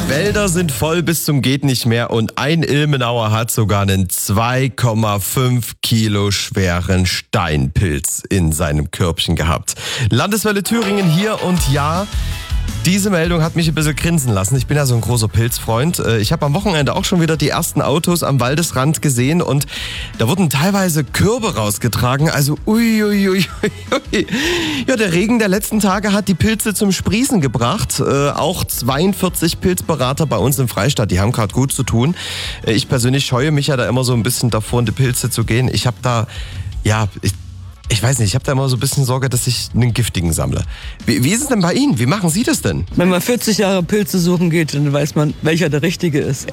Wälder sind voll bis zum geht nicht mehr und ein Ilmenauer hat sogar einen 2,5 Kilo schweren Steinpilz in seinem Körbchen gehabt. Landeswelle Thüringen hier und ja, diese Meldung hat mich ein bisschen grinsen lassen. Ich bin ja so ein großer Pilzfreund. Ich habe am Wochenende auch schon wieder die ersten Autos am Waldesrand gesehen und da wurden teilweise Körbe rausgetragen. Also uiuiui. Ja, der Regen der letzten Tage hat die Pilze zum Sprießen gebracht. Auch 42 Pilzberater bei uns im Freistaat, die haben gerade gut zu tun. Ich persönlich scheue mich ja da immer so ein bisschen davor, in die Pilze zu gehen. Ich habe da, ich weiß nicht, ich habe da immer so ein bisschen Sorge, dass ich einen giftigen sammle. Wie ist es denn bei Ihnen? Wie machen Sie das denn? Wenn man 40 Jahre Pilze suchen geht, dann weiß man, welcher der richtige ist.